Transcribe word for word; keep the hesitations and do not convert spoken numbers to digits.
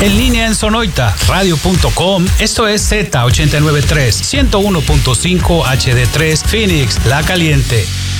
En línea en sonoita radio punto com. Esto es Z ochenta y nueve punto tres, ciento uno punto cinco H D tres, Phoenix, La Caliente.